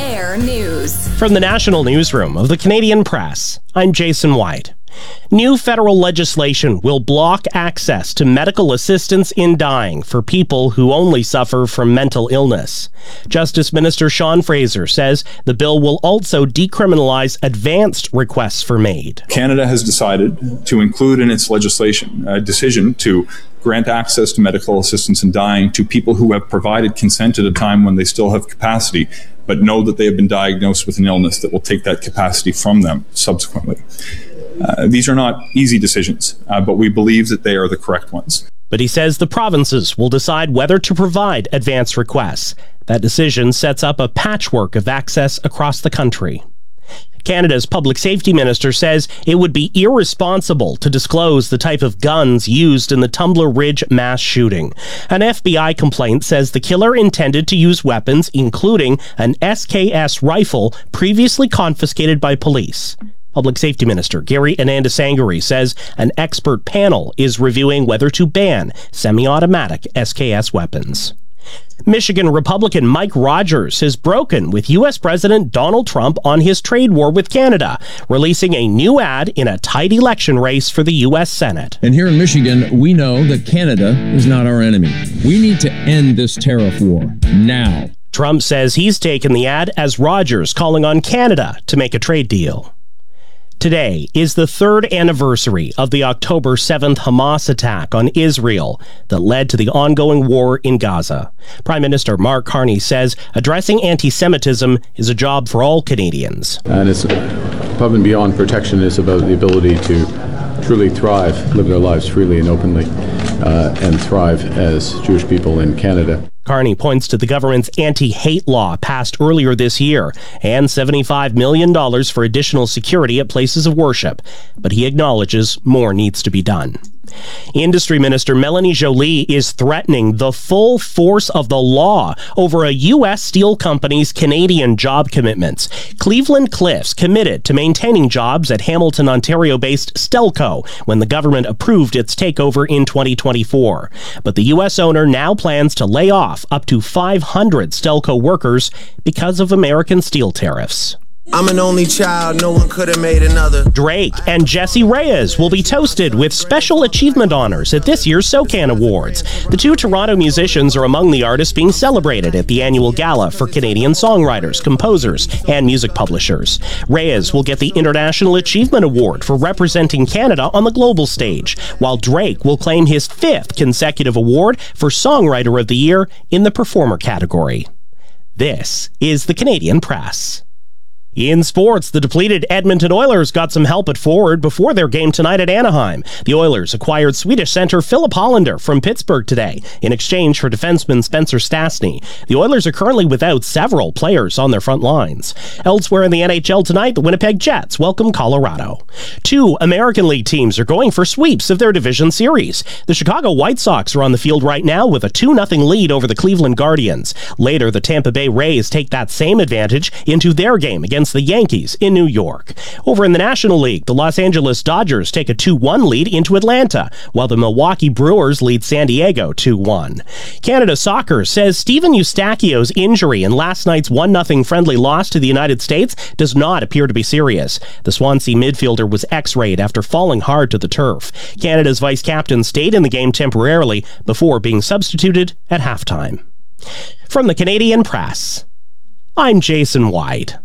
On-Air News. From the National Newsroom of the Canadian Press, I'm Jason White. New federal legislation will block access to medical assistance in dying for people who only suffer from mental illness. Justice Minister Sean Fraser says the bill will also decriminalize advanced requests for aid. Canada has decided to include in its legislation a decision to grant access to medical assistance in dying to people who have provided consent at a time when they still have capacity, but know that they have been diagnosed with an illness that will take that capacity from them subsequently. These are not easy decisions, but we believe that they are the correct ones. But he says the provinces will decide whether to provide advance requests. That decision sets up a patchwork of access across the country. Canada's public safety minister says it would be irresponsible to disclose the type of guns used in the Tumbler Ridge mass shooting. An FBI complaint says the killer intended to use weapons, including an SKS rifle previously confiscated by police. Public Safety Minister Gary Anandasangari says an expert panel is reviewing whether to ban semi-automatic SKS weapons. Michigan Republican Mike Rogers has broken with U.S. President Donald Trump on his trade war with Canada, releasing a new ad in a tight election race for the U.S. Senate. And here in Michigan, we know that Canada is not our enemy. We need to end this tariff war now. Trump says he's taken the ad as Rogers calling on Canada to make a trade deal. Today is the third anniversary of the October 7th Hamas attack on Israel that led to the ongoing war in Gaza. Prime Minister Mark Carney says addressing anti-Semitism is a job for all Canadians. And it's above and beyond protection. It's about the ability to truly thrive, live their lives freely and openly, and thrive as Jewish people in Canada. Carney points to the government's anti-hate law passed earlier this year and $75 million for additional security at places of worship, but he acknowledges more needs to be done. Industry Minister Melanie Joly is threatening the full force of the law over a U.S. steel company's Canadian job commitments. Cleveland-Cliffs committed to maintaining jobs at Hamilton, Ontario-based Stelco when the government approved its takeover in 2024. But the U.S. owner now plans to lay off up to 500 Stelco workers because of American steel tariffs. I'm an only child, no one could have made another. Drake and Jessie Reyez will be toasted with special achievement honors at this year's SOCAN Awards. The two Toronto musicians are among the artists being celebrated at the annual gala for Canadian songwriters, composers, and music publishers. Reyez will get the International Achievement Award for representing Canada on the global stage, while Drake will claim his 5th consecutive award for Songwriter of the Year in the Performer category. This is the Canadian Press. In sports, the depleted Edmonton Oilers got some help at forward before their game tonight at Anaheim. The Oilers acquired Swedish center Philip Hollander from Pittsburgh today in exchange for defenseman Spencer Stastny. The Oilers are currently without several players on their front lines. Elsewhere in the NHL tonight, the Winnipeg Jets welcome Colorado. 2 American League teams are going for sweeps of their division series. The Chicago White Sox are on the field right now with a 2-0 lead over the Cleveland Guardians. Later, the Tampa Bay Rays take that same advantage into their game against the Yankees in New York. Over in the National League, the Los Angeles Dodgers take a 2-1 lead into Atlanta, while the Milwaukee Brewers lead San Diego 2-1. Canada Soccer says Steven Eustachio's injury in last night's 1-0 friendly loss to the United States does not appear to be serious. The Swansea midfielder was x-rayed after falling hard to the turf. Canada's vice-captain stayed in the game temporarily before being substituted at halftime. From the Canadian Press, I'm Jason White.